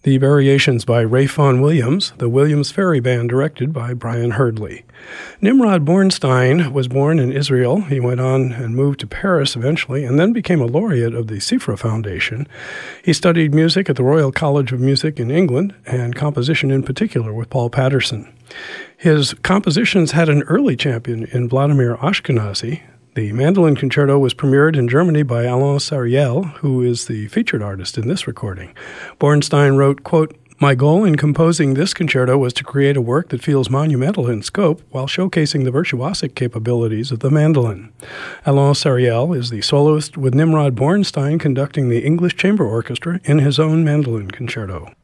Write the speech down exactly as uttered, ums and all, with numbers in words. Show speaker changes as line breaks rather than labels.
The Variations by Ralph Vaughan Williams, the Williams Ferry Band directed by Brian Herdley. Nimrod Bornstein was born in Israel. He went on and moved to Paris eventually, and then became a laureate of the Sifra Foundation. He studied music at the Royal College of Music in England, and composition in particular with Paul Patterson. His compositions had an early champion in Vladimir Ashkenazy. The Mandolin Concerto was premiered in Germany by Alain Sariel, who is the featured artist in this recording. Bornstein wrote, quote, "My goal in composing this concerto was to create a work that feels monumental in scope while showcasing the virtuosic capabilities of the mandolin." Alain Sariel is the soloist with Nimrod Bornstein conducting the English Chamber Orchestra in his own mandolin concerto.